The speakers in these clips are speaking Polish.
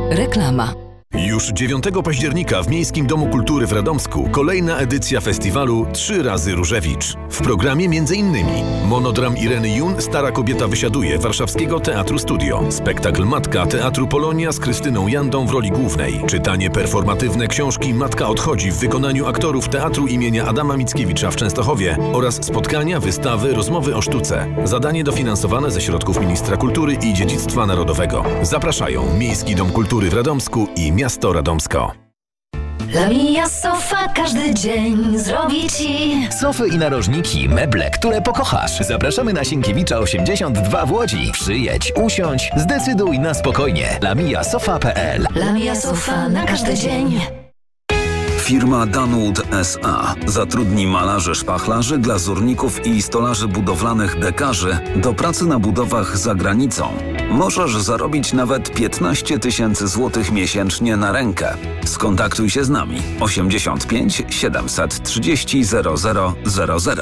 Reklama. Już 9 października w Miejskim Domu Kultury w Radomsku kolejna edycja festiwalu 3 razy Różewicz. W programie m.in. monodram Ireny Jun Stara kobieta wysiaduje Warszawskiego Teatru Studio, spektakl Matka Teatru Polonia z Krystyną Jandą w roli głównej, czytanie performatywne książki Matka odchodzi w wykonaniu aktorów Teatru imienia Adama Mickiewicza w Częstochowie oraz spotkania, wystawy, rozmowy o sztuce. Zadanie dofinansowane ze środków Ministra Kultury i Dziedzictwa Narodowego. Zapraszają Miejski Dom Kultury w Radomsku i Miasto Radomsko. Lamia Sofa każdy dzień zrobi Ci sofy i narożniki, meble, które pokochasz. Zapraszamy na Sienkiewicza 82 w Łodzi. Przyjedź, usiądź, zdecyduj na spokojnie. lamiasofa.pl. Lamia Sofa na każdy dzień. Firma Danwood S.A. zatrudni malarzy, szpachlarzy, glazurników i stolarzy budowlanych dekarzy do pracy na budowach za granicą. Możesz zarobić nawet 15 000 złotych miesięcznie na rękę. Skontaktuj się z nami 85 730 0000.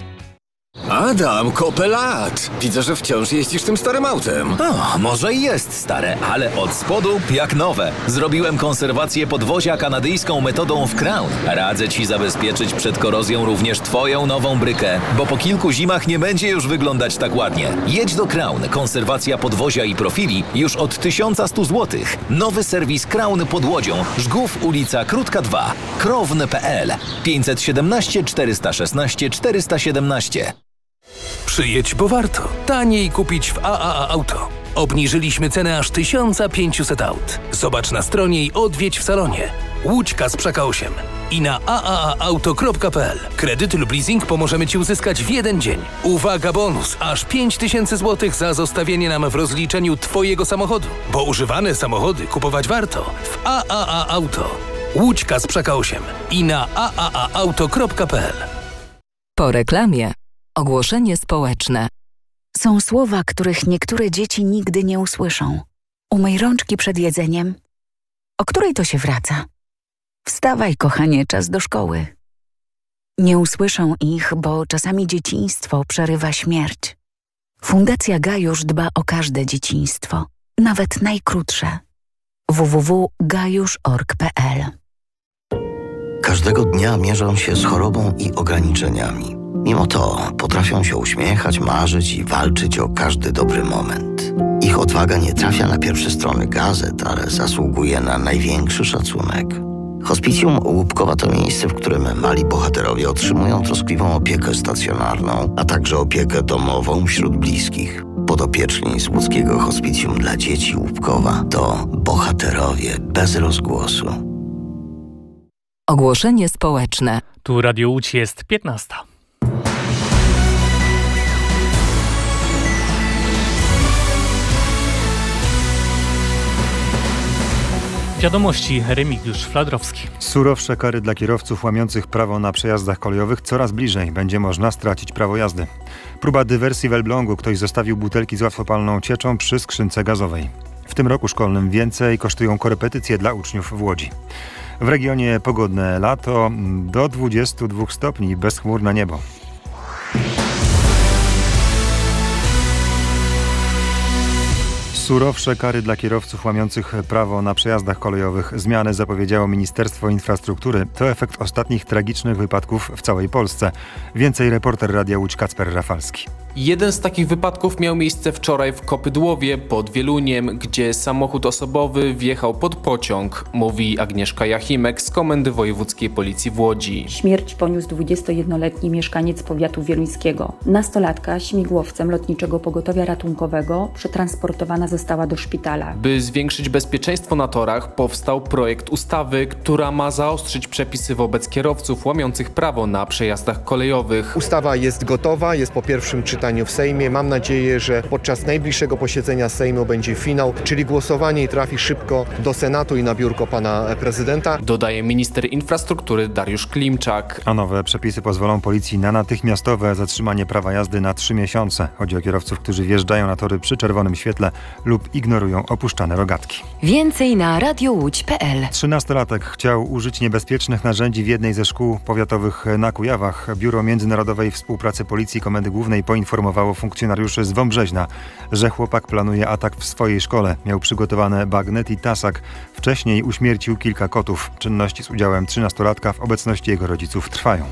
Adam, kopę lat! Widzę, że wciąż jeździsz tym starym autem. O, może i jest stare, ale od spodu jak nowe. Zrobiłem konserwację podwozia kanadyjską metodą w Crown. Radzę Ci zabezpieczyć przed korozją również Twoją nową brykę, bo po kilku zimach nie będzie już wyglądać tak ładnie. Jedź do Crown. Konserwacja podwozia i profili już od 1100 zł. Nowy serwis Crown pod Łodzią. Żgów, ulica Krótka 2. Krown.pl 517 416 417. Przyjedź, bo warto. Taniej kupić w AAA Auto. Obniżyliśmy cenę aż 1500 aut. Zobacz na stronie i odwiedź w salonie. Łódź Kasprzyka 8 i na aaauto.pl. Kredyt lub leasing pomożemy Ci uzyskać w jeden dzień. Uwaga, bonus! Aż 5000 zł za zostawienie nam w rozliczeniu Twojego samochodu. Bo używane samochody kupować warto w AAA Auto. Łódź Kasprzyka 8 i na aaauto.pl. Po reklamie. Ogłoszenie społeczne. Są słowa, których niektóre dzieci nigdy nie usłyszą. Umyj rączki przed jedzeniem. O której to się wraca? Wstawaj, kochanie, czas do szkoły. Nie usłyszą ich, bo czasami dzieciństwo przerywa śmierć. Fundacja Gajusz dba o każde dzieciństwo, nawet najkrótsze. www.gajusz.org.pl. Każdego dnia mierzą się z chorobą i ograniczeniami. Mimo to potrafią się uśmiechać, marzyć i walczyć o każdy dobry moment. Ich odwaga nie trafia na pierwsze strony gazet, ale zasługuje na największy szacunek. Hospicjum Łupkowa to miejsce, w którym mali bohaterowie otrzymują troskliwą opiekę stacjonarną, a także opiekę domową wśród bliskich. Podopieczni z łódzkiego Hospicjum dla dzieci Łupkowa to bohaterowie bez rozgłosu. Ogłoszenie społeczne. Tu Radio Łódź, jest 15. Wiadomości, Remigiusz Fladrowski. Surowsze kary dla kierowców łamiących prawo na przejazdach kolejowych coraz bliżej. Będzie można stracić prawo jazdy. Próba dywersji w Elblągu. Ktoś zostawił butelki z łatwopalną cieczą przy skrzynce gazowej. W tym roku szkolnym więcej kosztują korepetycje dla uczniów w Łodzi. W regionie pogodne lato, do 22 stopni, bezchmurne niebo. Surowsze kary dla kierowców łamiących prawo na przejazdach kolejowych. Zmiany zapowiedziało Ministerstwo Infrastruktury. To efekt ostatnich tragicznych wypadków w całej Polsce. Więcej reporter Radia Łódź Kacper Rafalski. Jeden z takich wypadków miał miejsce wczoraj w Kopydłowie pod Wieluniem, gdzie samochód osobowy wjechał pod pociąg, mówi Agnieszka Jachimek z Komendy Wojewódzkiej Policji w Łodzi. Śmierć poniósł 21-letni mieszkaniec powiatu wieluńskiego. Nastolatka śmigłowcem Lotniczego Pogotowia Ratunkowego przetransportowana została do szpitala. By zwiększyć bezpieczeństwo na torach, powstał projekt ustawy, która ma zaostrzyć przepisy wobec kierowców łamiących prawo na przejazdach kolejowych. Ustawa jest gotowa, jest po pierwszym czytaniu w Sejmie. Mam nadzieję, że podczas najbliższego posiedzenia Sejmu będzie finał, czyli głosowanie i trafi szybko do Senatu i na biurko pana prezydenta. Dodaje minister infrastruktury Dariusz Klimczak. A nowe przepisy pozwolą policji na natychmiastowe zatrzymanie prawa jazdy na 3 miesiące. Chodzi o kierowców, którzy wjeżdżają na tory przy czerwonym świetle lub ignorują opuszczane rogatki. Więcej na radiowódź.pl. 13-latek chciał użyć niebezpiecznych narzędzi w jednej ze szkół powiatowych na Kujawach. Biuro Międzynarodowej Współpracy Policji Komendy Głównej poinformowało poinformowało funkcjonariuszy z Wąbrzeźna, że chłopak planuje atak w swojej szkole. Miał przygotowane bagnet i tasak. Wcześniej uśmiercił kilka kotów. Czynności z udziałem 13-latka w obecności jego rodziców trwają.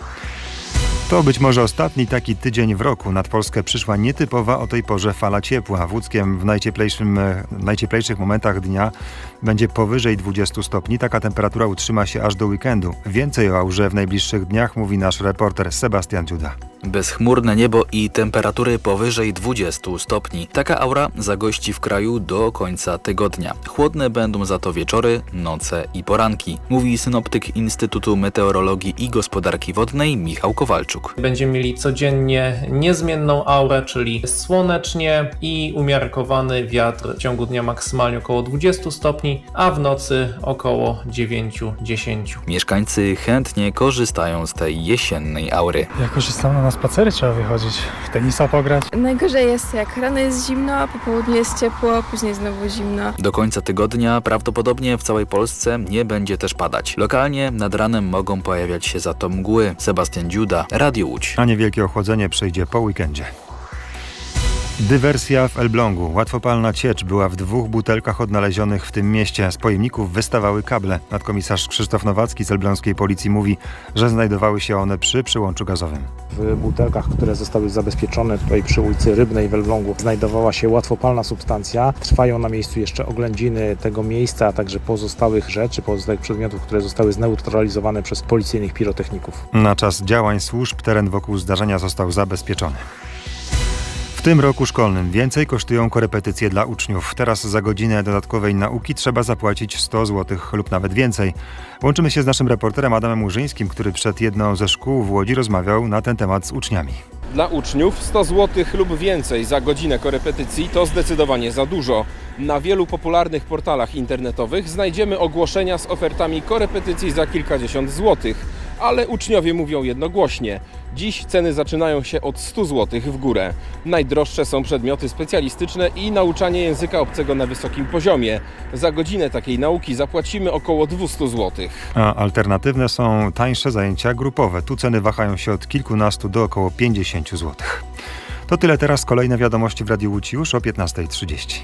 To być może ostatni taki tydzień w roku. Nad Polskę przyszła nietypowa o tej porze fala ciepła. W Łódzkiem w najcieplejszych momentach dnia będzie powyżej 20 stopni. Taka temperatura utrzyma się aż do weekendu. Więcej o aurze w najbliższych dniach mówi nasz reporter Sebastian Dziuda. Bezchmurne niebo i temperatury powyżej 20 stopni. Taka aura zagości w kraju do końca tygodnia. Chłodne będą za to wieczory, noce i poranki, mówi synoptyk Instytutu Meteorologii i Gospodarki Wodnej Michał Kowalczuk. Będziemy mieli codziennie niezmienną aurę, czyli słonecznie i umiarkowany wiatr w ciągu dnia maksymalnie około 20 stopni, a w nocy około 9-10. Mieszkańcy chętnie korzystają z tej jesiennej aury. Ja korzystam na spacery, trzeba wychodzić, w tenisa pograć. Najgorzej jest jak rano jest zimno, a po południu jest ciepło, później znowu zimno. Do końca tygodnia prawdopodobnie w całej Polsce nie będzie też padać. Lokalnie nad ranem mogą pojawiać się za to mgły. Sebastian Dziuda, Radio Łódź. A niewielkie ochłodzenie przyjdzie po weekendzie. Dywersja w Elblągu. Łatwopalna ciecz była w 2 butelkach odnalezionych w tym mieście. Z pojemników wystawały kable. Nadkomisarz Krzysztof Nowacki z elbląskiej policji mówi, że znajdowały się one przy przyłączu gazowym. W butelkach, które zostały zabezpieczone tutaj przy ulicy Rybnej w Elblągu, znajdowała się łatwopalna substancja. Trwają na miejscu jeszcze oględziny tego miejsca, a także pozostałych rzeczy, pozostałych przedmiotów, które zostały zneutralizowane przez policyjnych pirotechników. Na czas działań służb teren wokół zdarzenia został zabezpieczony. W tym roku szkolnym więcej kosztują korepetycje dla uczniów. Teraz za godzinę dodatkowej nauki trzeba zapłacić 100 zł lub nawet więcej. Łączymy się z naszym reporterem Adamem Murzyńskim, który przed jedną ze szkół w Łodzi rozmawiał na ten temat z uczniami. Dla uczniów 100 zł lub więcej za godzinę korepetycji to zdecydowanie za dużo. Na wielu popularnych portalach internetowych znajdziemy ogłoszenia z ofertami korepetycji za kilkadziesiąt złotych, ale uczniowie mówią jednogłośnie. Dziś ceny zaczynają się od 100 zł w górę. Najdroższe są przedmioty specjalistyczne i nauczanie języka obcego na wysokim poziomie. Za godzinę takiej nauki zapłacimy około 200 zł. A alternatywne są tańsze zajęcia grupowe. Tu ceny wahają się od kilkunastu do około 50 zł. To tyle teraz. Kolejne wiadomości w Radiu Łódź już o 15:30.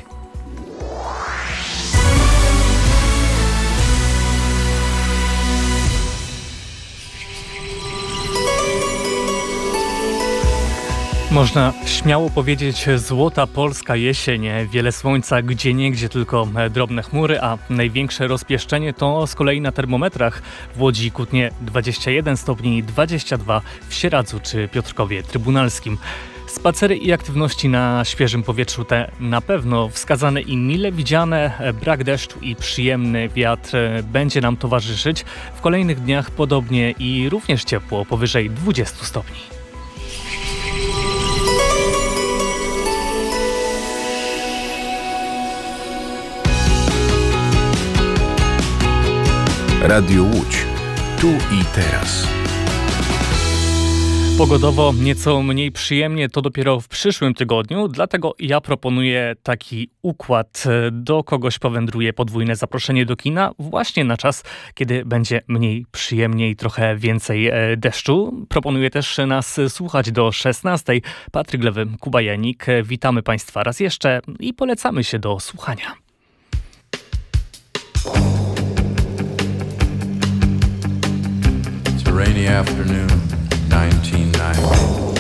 Można śmiało powiedzieć złota polska jesień. Wiele słońca, gdzieniegdzie tylko drobne chmury, a największe rozpieszczenie to z kolei na termometrach. W Łodzi i Kutnie 21 stopni, 22 w Sieradzu czy Piotrkowie Trybunalskim. Spacery i aktywności na świeżym powietrzu te na pewno wskazane i mile widziane. Brak deszczu i przyjemny wiatr będzie nam towarzyszyć. W kolejnych dniach podobnie i również ciepło, powyżej 20 stopni. Radio Łódź. Tu i teraz. Pogodowo nieco mniej przyjemnie to dopiero w przyszłym tygodniu, dlatego ja proponuję taki układ. Do kogoś powędruje podwójne zaproszenie do kina właśnie na czas, kiedy będzie mniej przyjemnie i trochę więcej deszczu. Proponuję też nas słuchać do 16:00. Patryk Lewy, Kuba Janik. Witamy Państwa raz jeszcze i polecamy się do słuchania. It's a rainy afternoon, 1990.